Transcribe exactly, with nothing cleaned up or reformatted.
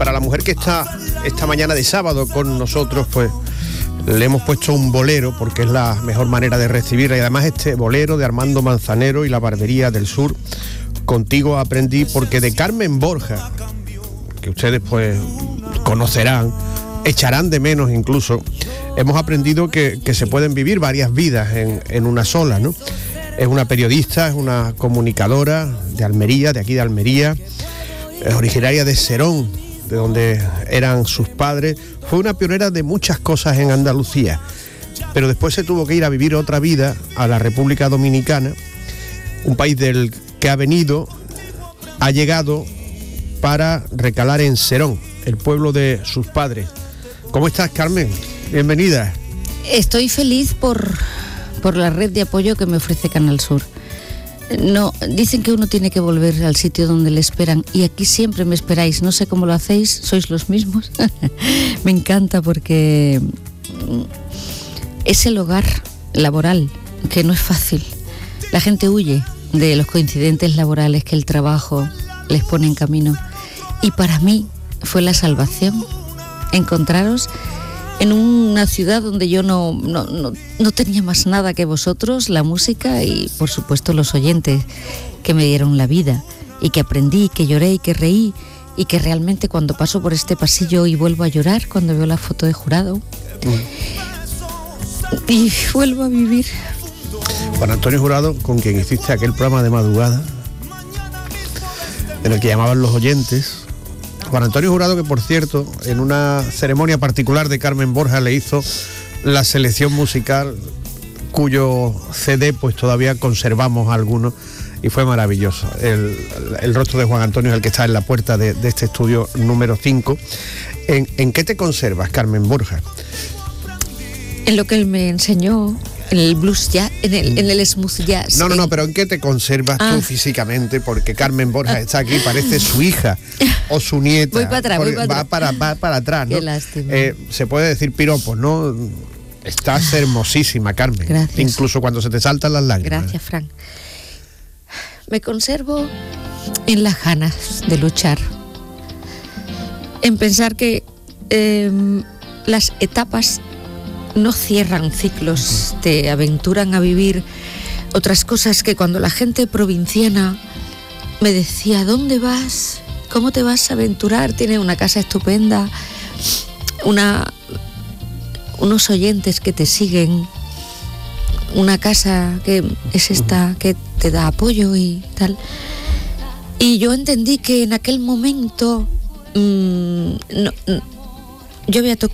para la mujer que está esta mañana de sábado con nosotros, pues le hemos puesto un bolero porque es la mejor manera de recibirla. Y además este bolero de Armando Manzanero y la Barbería del Sur, Contigo aprendí, porque de Carmen Borja, que ustedes pues conocerán, echarán de menos incluso, hemos aprendido que, que se pueden vivir varias vidas en, en una sola, ¿no? Es una periodista, es una comunicadora de Almería, de aquí de Almería, es originaria de Serón, de donde eran sus padres. Fue una pionera de muchas cosas en Andalucía, pero después se tuvo que ir a vivir otra vida a la República Dominicana, un país del que ha venido, ha llegado para recalar en Serón, el pueblo de sus padres. ¿Cómo estás, Carmen? Bienvenida. Estoy feliz por, por la red de apoyo que me ofrece Canal Sur. No, dicen que uno tiene que volver al sitio donde le esperan, y aquí siempre me esperáis. No sé cómo lo hacéis, sois los mismos. Me encanta porque es el hogar laboral, que no es fácil. La gente huye de los coincidentes laborales que el trabajo les pone en camino, y para mí fue la salvación encontraros en una ciudad donde yo no, no, no, no tenía más nada que vosotros, la música y por supuesto los oyentes que me dieron la vida, y que aprendí, que lloré y que reí, y que realmente cuando paso por este pasillo y vuelvo a llorar cuando veo la foto de Jurado, mm. y vuelvo a vivir. Juan Antonio Jurado, con quien hiciste aquel programa de madrugada en el que llamaban los oyentes. Juan Antonio Jurado, que por cierto, en una ceremonia particular de Carmen Borja le hizo la selección musical, cuyo C D pues todavía conservamos algunos, y fue maravilloso. El, el rostro de Juan Antonio es el que está en la puerta de, de este estudio número cinco. ¿En, ¿En qué te conservas, Carmen Borja? En lo que él me enseñó, en el blues jazz, en el, en el smooth jazz. No, no, en... no, pero ¿en qué te conservas ah. tú físicamente? Porque Carmen Borja está aquí, parece su hija o su nieta. Voy para atrás, voy para va atrás. Para, va para atrás, ¿no? Qué lástima. Eh, se puede decir piropos, ¿no? Estás hermosísima, Carmen. Gracias. Incluso cuando se te saltan las lágrimas. Gracias, Fran. Me conservo en las ganas de luchar, en pensar que eh, las etapas no cierran ciclos, te aventuran a vivir otras cosas, que cuando la gente provinciana me decía, ¿dónde vas? ¿Cómo te vas a aventurar? Tienes una casa estupenda, una, unos oyentes que te siguen, una casa que es esta que te da apoyo y tal. Y yo entendí que en aquel momento mmm, no, yo había tocado